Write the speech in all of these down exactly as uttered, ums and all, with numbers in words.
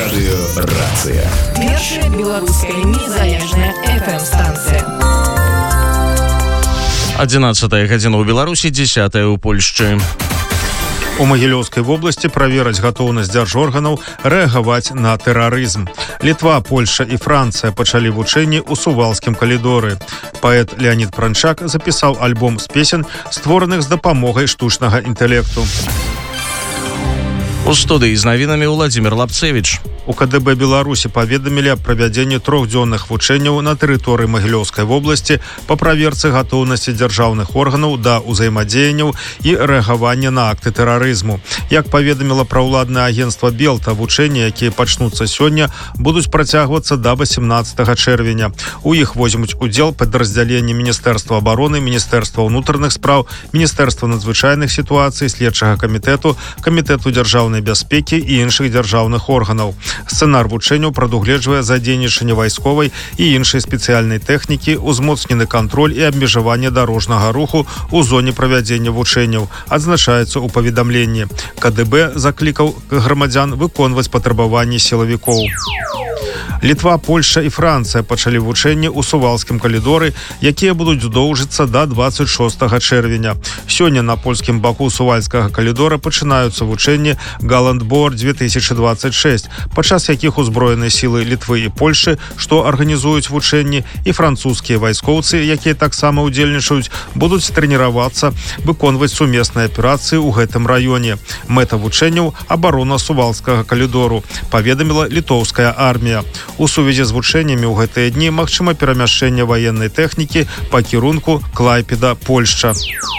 Радыёрацыя. Першая беларуская незалежная эф эм-станцыя. одиннадцатая гадзіна ў Беларусі, дзесятая ў Польшчы. У Магілёўскай вобласці правераць гатоўнасць дзяржорганаў рэагаваць на тэрарызм. Літва, Польша і Францыя пачалі вучэнні ў Сувалскім калідоры. Паэт Леонід Пранчак запісаў альбом з песен, створаных з дапамогай штучнага інтэлекту. У студыі з навінамі Владзімир Лапцевіч. У ка дэ бэ Беларусі паведамілі аб правядзенні трохдзённых вучэнняў на тэрыторыі Магілёўскай вобласці па праверцы гатоўнасці дзяржаўных органаў да ўзаемадзеянняў і рэагавання на акты тэрарызму. Як паведаміла праўладнае агенцтва Белта, вучэнні, якія пачнуцца сёння, будуць працягвацца да восемнадцатага чэрвеня. У іх возьмуць удзел падраздзяленні Міністэрства абароны, Міністэрства ўнутраных спраў, Міністэрства надзвычайных сітуацый, следчага камітэту, камітэту дзяржаўнай бяспекі і іншых дзяржаўных органаў. Сцэнар вучэнняў прадугледжвае задзейнічанне вайсковай і іншай спецыяльнай тэхнікі, узмоцнены кантроль і абмежаванне дарожнага руху ў зоне правядзення вучэнняў, адзначаецца ў паведамленні. ка дэ бэ заклікаў грамадзян выконваць патрабаванні сілавікоў. Літва, Польша і Францыя пачалі вучэнні ў Сувалскім калідоры, якія будуць доўжыцца да дваццаць шостага чэрвеня. Сёння на польскім баку Сувальскага калідора пачынаюцца вучэнні Галандбор две тысячи двадцать шесть, падчас якіх узброеныя сілы Літвы і Польшы, што арганізуюць вучэнні, і французскія вайскоўцы, якія таксама ўдзельнічаюць, будуць трэніравацца, выконваць сумесныя аперацыі ў гэтым раёне. Мэта вучэнняў – абарона Сувалскага калідору, паведаміла літоўская армія. У сувязі з вучэннямі ў гэтыя дні магчыма перамяшчэнне ваеннай тэхнікі па кірунку Клайпеда, Польшча.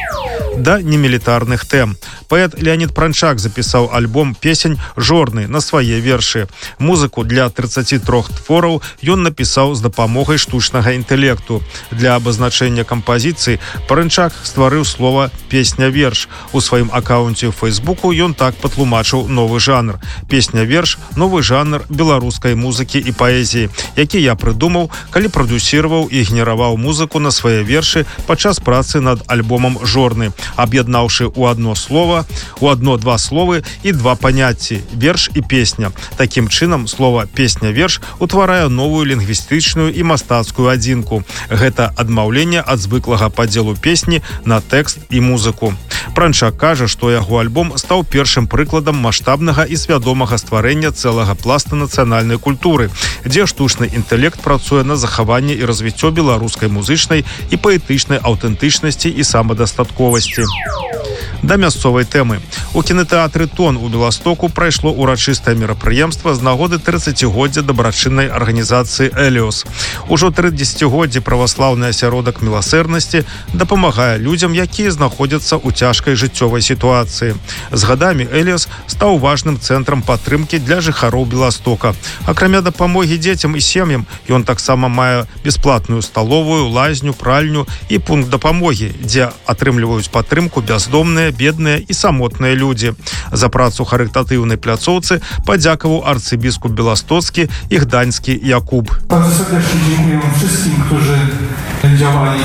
Да немілітарных тэм. Паэт Леонід Пранчак запісаў альбом песень «Жорны» на свае вершы. Музыку для трыццаці трох твораў ён напісаў з дапамогай штучнага інтэлекту. Для абазначэння кампазіцыі Пранчак стварыў слова «песня-верш». У сваім акаунце ў Фейсбуку ён так патлумачыў новы жанр. Песня-верш – новы жанр беларускай музыкі і паэзіі, які я прыдумаў, калі прадюсіраваў і генераваў музыку на свае вершы падчас працы над альбомам «Жорны», аб'яднаўшы ў адно слова, у адно-два словы і два паняцці – верш і песня. Такім чынам, слова «песня-верш» утварае новую лінгвістычную і мастацкую адзінку. Гэта адмаўленне ад звыклага падзелу песні на тэкст і музыку. Пранчак кажа, што яго альбом стаў першым прыкладам маштабнага і свядомага стварэння цэлага пласта нацыянальнай культуры, дзе штучны інтэлект працуе на захаванне і развіццё беларускай музычнай і паэтычнай аўтэнтычнасці і самадастатковасці. Да мясцовай тэмы. У кінатэатры «Тон» у Беластоку прайшло урачыстае мерапрыемства з нагоды трыццацігоддзя дабрачыннай арганізацыі «Эліос». Ужо тры дзесяцігоддзі праваслаўны асяродак міласэрнасці дапамагае людзям, якія знаходзяцца ў цяжкай жыццёвай сітуацыі. З гадамі «Эліос» стаў важным цэнтрам падтрымкі для жыхароў Беластока. Акрамя дапамогі дзецям і сем'ям, ён таксама мае бясплатную сталовую, лазню, пральню і пункт дапамогі, дзе атрымліваюць падтрымку бяздомныя, бедныя і самотныя людзі. За працу харытатыўнай пляцоўцы падзякаваў арцыбіскуп Беластоцкі і Гданьскі Jakub. Bardzo serdecznie dziękuję wszystkim, którzy działali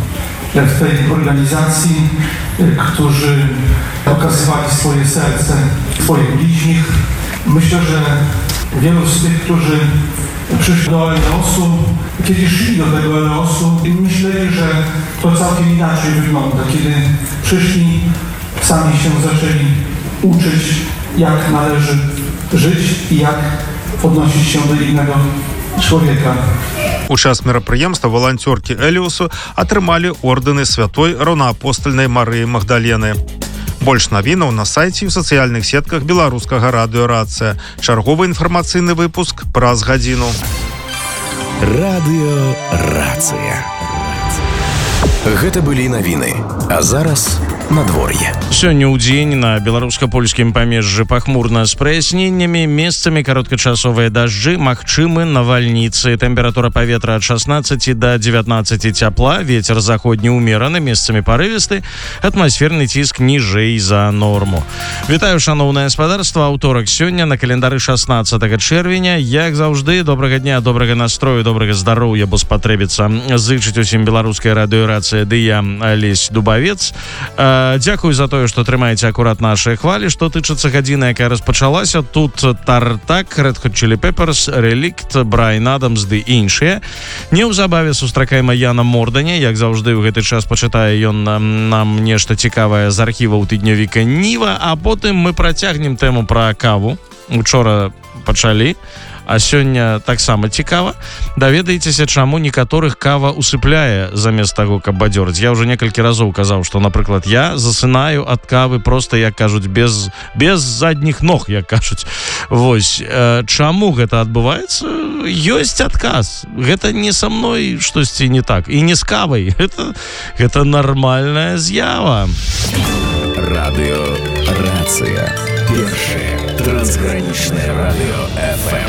w tej organizacji, którzy okazywali swoje serce swoich bliźnich. Myślę, że wielu z tych, którzy przyszli do Eleosu, kiedy szli do tego Eleosu, myśleli, że to całkiem inaczej wygląda. Kiedy przyszli, sami się zaczęli uczyć, jak należy żyć i jak odnosić się do innego człowieka. У час мерапрыемства валанцёркі Эліусу атрымалі ордэны святой раўнаапостальнай Марыі Магдалены. Больш навінаў на сайце і ў сацыяльных сетках беларускага радыёрацыя. Чарговы інфармацыйны выпуск праз гадзіну. Радыёрацыя. Гэта былі навіны. А зараз надвор'е. Сёння ў дзень на беларуска-польскім памежжы пахмурна з праясненнямі, месцамі кароткачасовыя дажджы, магчымы навальніцы. Тэмпература паветра ад шаснаццаці да дзевятнаццаці цяпла, вецер заходні ўмераны, месцамі парывісты, атмасферны ціск ніжэй за норму. Вітаю, шаноўнае гаспадарства. Аўторак сёння на календары шаснаццатага чэрвеня. Як заўжды, добрага дня, добрага настрою, добрага здароўя, бо спатрэбіцца зычыць усім беларускай радыёрацыі, ды я Алесь Дубавец. Дзякую за тое, што трымаеце акурат нашыя хвалі. Што тычыцца гадзіны, якая распачалася, тут Тартак, Red Hot Chili Peppers, Relict, Брайан Адамс ды іншыя. Неўзабаве сустракаем Яна Морданя. Як заўжды, ў гэты час пачытае ён нам, нам нешта цікавае з архіваў тыднёвіка Ніва, а потым мы працягнем тэму пра каву. Учора пачалі, а сёння таксама цікава. Даведаецеся, чаму некаторых кава усыпляе замест таго, каб бадзёрыць. Я ўжо некалькі разоў казаў, што, напрыклад, я засынаю ад кавы проста, як кажуць, без, без задніх ног, як кажуць. Вось. Чаму гэта адбываецца? Ёсць адказ. Гэта не са мной штосьці не так. І не з кавай. Гэта, гэта нармальная з'ява. Радыё Рацыя. Першае трансгранічнае радыё эф эм.